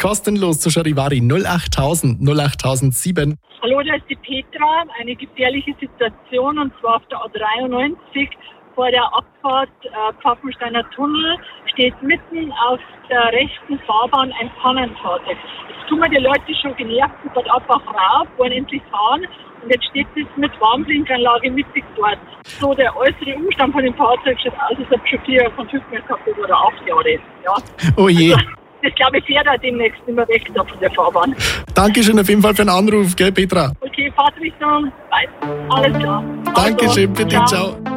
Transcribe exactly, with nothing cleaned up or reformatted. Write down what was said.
kostenlos zu Charivari null acht null null acht sieben. Hallo, da ist die Petra. Eine gefährliche Situation, und zwar auf der A dreiundneunzig vor der Abfahrt äh, Pfaffensteiner Tunnel steht mitten auf der rechten Fahrbahn ein Pannenfahrzeug. Jetzt tun mir die Leute schon genervt über einfach rauf, wollen endlich fahren, und jetzt steht das mit Warnblinkanlage mittig dort. So, der äußere Umstand von dem Fahrzeug schaut aus, als ob schon vier von fünf mehr gehabt hat oder acht Jahre. Ja. Oh je. Also, das glaube ich fährt er demnächst nicht mehr weg da von der Fahrbahn. Dankeschön auf jeden Fall für den Anruf, gell, Petra? Okay, Fahrtrichtung, weiß. Alles klar. Dankeschön, bitte, ciao. ciao.